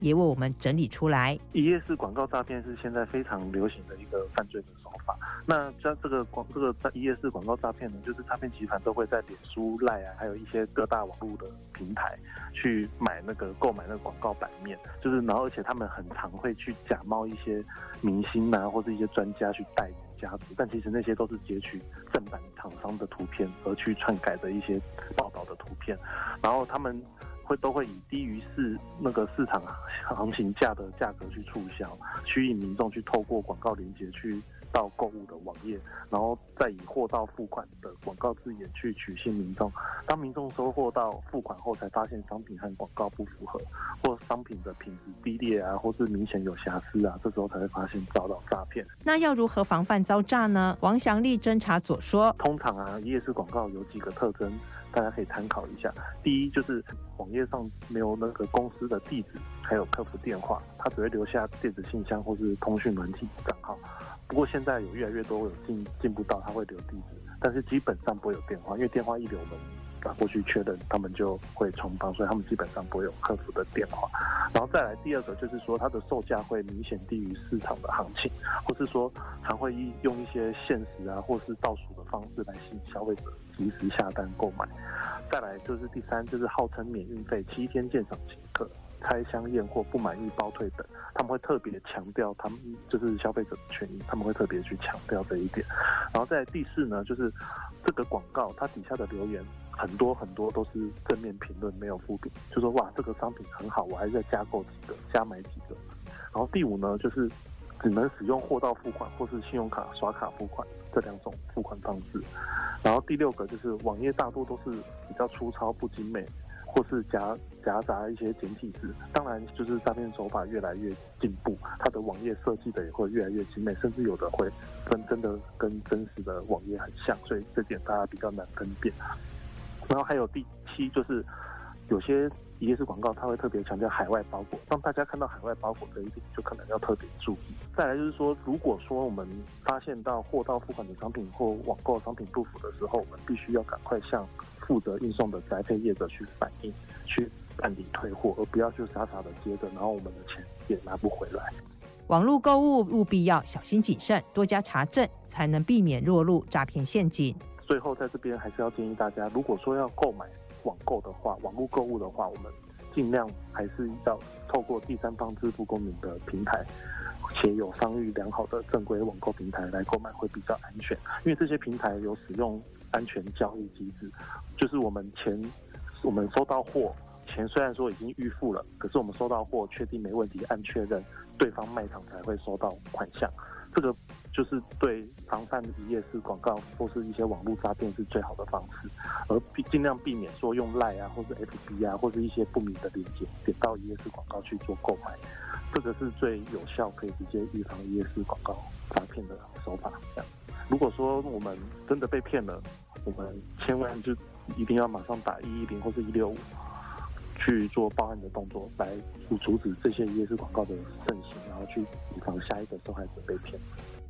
也为我们整理出来。 一页式广告诈骗是现在非常流行的一个犯罪的手法。那像这个一页式广告诈骗呢，就是诈骗集团都会在脸书、赖啊，还有一些各大网络的平台去购买那个广告版面，然后而且他们很常会去假冒一些明星啊，或是一些专家去代言家族，但其实那些都是截取正版厂商的图片而去篡改的一些报道的图片，然后他们都会以低于市场行情价的价格去促销，吸引民众去透过广告连结去到购物的网页，然后再以货到付款的广告字眼去取信民众。当民众收货到付款后，才发现商品和广告不符合，或商品的品质低劣啊，或是明显有瑕疵啊，这时候才会发现遭到诈骗。 那要如何防范遭诈呢？王祥立侦查所说， 通常啊，一页式广告有几个特征，大家可以参考一下。第一，就是网页上没有那个公司的地址，还有客服电话，它只会留下电子信箱或是通讯软体账号。不过现在有越来越多有进步到它会留地址，但是基本上不会有电话，因为电话一留，我们打过去确认，他们就会重帮，所以他们基本上不会有客服的电话。然后再来第二个就是说，它的售价会明显低于市场的行情，或是说常会用一些限时啊，或是倒数的方式来吸引消费者及时下单购买。再来就是第三，就是号称免运费、7天鉴赏请客、拆箱验货、不满意包退等，他们会特别强调他们就是消费者的权益，他们会特别去强调这一点。然后再来第四呢，就是这个广告它底下的留言很多都是正面评论，没有负评，就说哇这个商品很好，我还是再加购几个，加买几个。然后第五呢，就是只能使用货到付款或是信用卡刷卡付款这两种付款方式。然后第六个就是网页大多都是比较粗糙不精美，或是夹杂一些简体字。当然就是诈骗手法越来越进步，它的网页设计的也会越来越精美，甚至有的会真的跟真实的网页很像，所以这点大家比较难分辨。然后还有第七，就是有些一页式广告它会特别强调海外包裹，当大家看到海外包裹这一点就可能要特别注意。再来就是说，如果说我们发现到货到付款的商品或网购商品不符的时候，我们必须要赶快向负责运送的宅配业者去反映，去办理退货，而不要就傻傻的接着，然后我们的钱也拿不回来。 网络购物务必要小心谨慎，多加查证，才能避免落入诈骗陷阱。 最后在这边还是要建议大家，如果说要购买网络购物的话，我们尽量还是要透过第三方支付功能的平台，且有商誉良好的正规网购平台来购买会比较安全。因为这些平台有使用安全交易机制，就是我们收到货，钱虽然说已经预付了，可是我们收到货确定没问题，按确认，对方卖场才会收到款项。这个就是对防范一页式广告或是一些网络诈骗是最好的方式，而尽量避免说用 LINE 啊，或是 FB 啊，或是一些不明的链接点到一页式广告去做购买，这个是最有效可以直接预防一页式广告诈骗的手法。这样，如果说我们真的被骗了，我们千万就一定要马上打110或是165。去做报案的动作，来阻止这些一页式广告的盛行，然后去以防下一个受害者被骗。